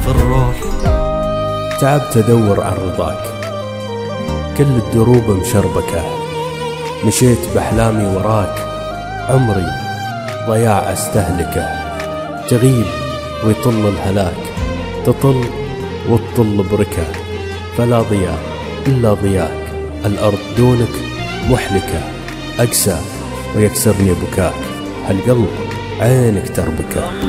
الروح. تعبت أدور عن رضاك، كل الدروب مشربكة، مشيت بأحلامي وراك، عمري ضياع أستهلكه. تغيب ويطل الهلاك، تطل وتطل بركة، فلا ضياء إلا ضياك، الأرض دونك محلكة. أقسى ويكسرني بكاك، هالقلب عينك تربكه.